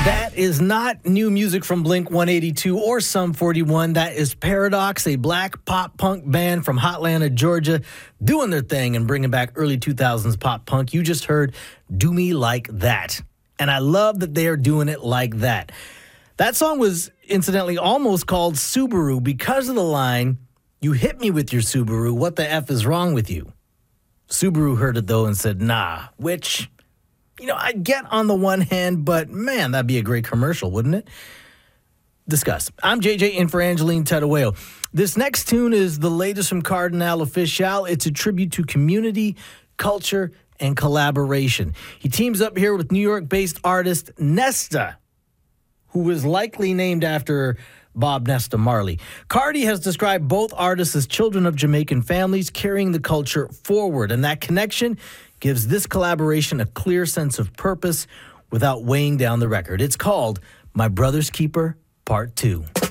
That is not new music from Blink-182 or Sum 41. That is Paradox, a black pop-punk band from Hotlanta, Georgia, doing their thing and bringing back early 2000s pop-punk. You just heard Do Me Like That. And I love that they are doing it like that. That song was, incidentally, almost called Subaru because of the line, "You hit me with your Subaru, what the F is wrong with you?" Subaru heard it, though, and said, nah, which... I get on the one hand, but man, that'd be a great commercial, wouldn't it? Discuss. I'm JJ in for Angeline Terueo. This next tune is the latest from Kardinal Offishall. It's a tribute to community, culture, and collaboration. He teams up here with New York-based artist Nesta, who was likely named after Bob Nesta Marley. Cardi has described both artists as children of Jamaican families carrying the culture forward, and that connection gives this collaboration a clear sense of purpose without weighing down the record. It's called My Brother's Keeper, Part 2.